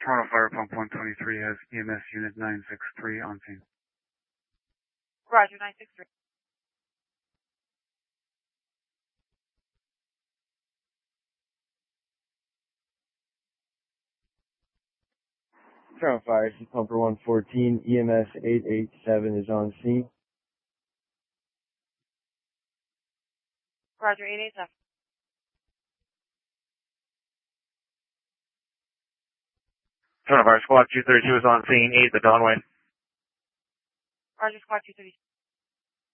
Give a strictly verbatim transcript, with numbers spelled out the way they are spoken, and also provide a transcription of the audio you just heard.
Toronto Fire Pump one twenty-three has E M S Unit nine six three on scene. Roger, nine six three. Toronto Fire, this is Pumper one fourteen, E M S eight eight seven is on scene. Roger, eight eight seven. Toronto Fire Squad two thirty-two is on scene, eight the Donway. Roger, Squad two thirty-two.